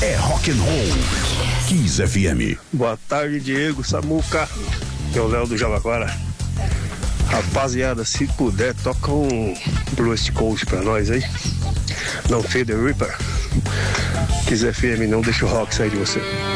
é rock and roll. Kiss FM. Boa tarde, Diego, Samuca. É o Léo do Jabaquara. Rapaziada, se puder, toca um Blues Coast pra nós aí. Não Feed the Reaper. Kiss FM, não deixa o rock sair de você.